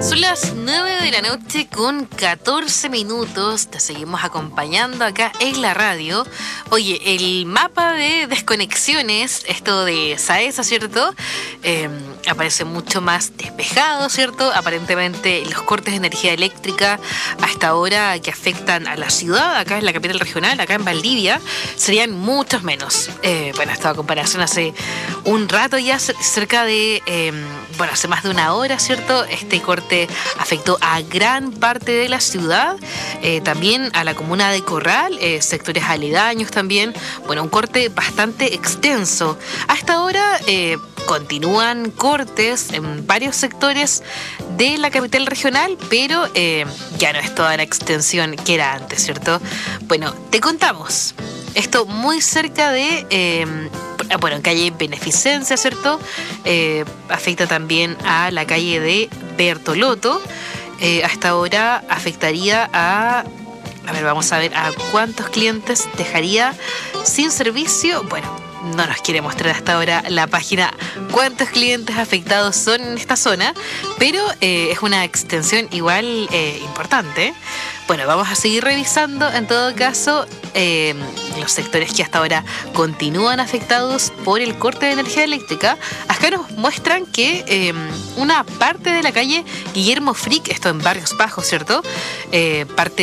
Son las 9 de la noche con 14 minutos. Te seguimos acompañando acá en la radio. Oye, el mapa de desconexiones, esto de SAESA, ¿cierto? Aparece mucho más despejado, ¿cierto? Aparentemente los cortes de energía eléctrica hasta ahora que afectan a la ciudad, acá en la capital regional, acá en Valdivia, serían muchos menos. Bueno, esta comparación hace un rato ya, cerca de, hace más de una hora, ¿cierto? Este corte afectó a gran parte de la ciudad, también a la comuna de Corral, sectores aledaños también. Bueno, un corte bastante extenso. Hasta ahora continúan cortes en varios sectores de la capital regional, pero ya no es toda la extensión que era antes, ¿cierto? Bueno, te contamos. Esto muy cerca de, en calle Beneficencia, ¿cierto? Afecta también a la calle de Bertolotto. Hasta ahora afectaría vamos a ver a cuántos clientes dejaría sin servicio. Bueno, no nos quiere mostrar hasta ahora la página cuántos clientes afectados son en esta zona, pero es una extensión igual importante. Bueno, vamos a seguir revisando en todo caso los sectores que hasta ahora continúan afectados por el corte de energía eléctrica. Acá nos muestran que una parte de la calle Guillermo Frick, esto en Barrios Bajos, ¿cierto? Parte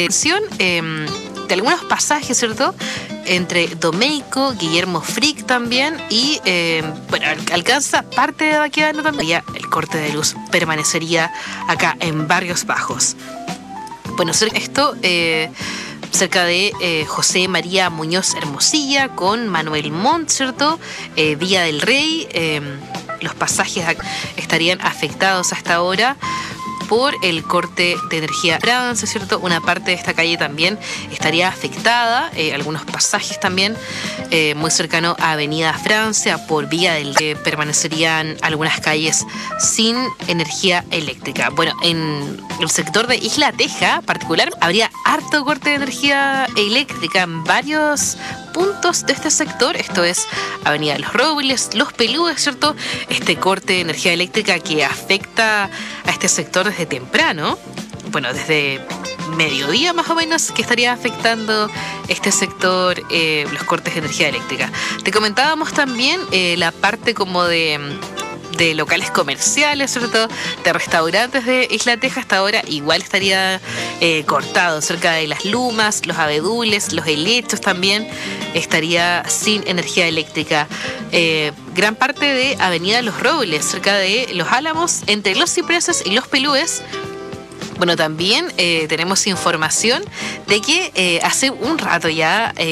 de algunos pasajes, ¿cierto? Entre Domeico, Guillermo Frick también y, alcanza parte de Baquedano también. El corte de luz permanecería acá en Barrios Bajos. Bueno, esto cerca de José María Muñoz Hermosilla con Manuel Montt, ¿cierto? Villa del Rey, los pasajes estarían afectados hasta ahora por el corte de energía Francia, ¿cierto? Una parte de esta calle también estaría afectada, algunos pasajes también, muy cercano a Avenida Francia, por Vía del Rey, permanecerían algunas calles sin energía eléctrica. Bueno, en el sector de Isla Teja, en particular, habría harto corte de energía eléctrica en varios puntos de este sector. Esto es Avenida Los Robles, Los Pelúes, ¿cierto? Este corte de energía eléctrica que afecta a este sector desde temprano, bueno, desde mediodía más o menos, que estaría afectando este sector, los cortes de energía eléctrica. Te comentábamos también la parte como de locales comerciales, ¿cierto? De restaurantes de Isla Teja, hasta ahora igual estaría cortado, cerca de las Lumas, los abedules, los helechos también estaría sin energía eléctrica. Gran parte de Avenida Los Robles, cerca de Los Álamos, entre Los Cipreses y Los Pelúes. Bueno, también tenemos información de que hace un rato ya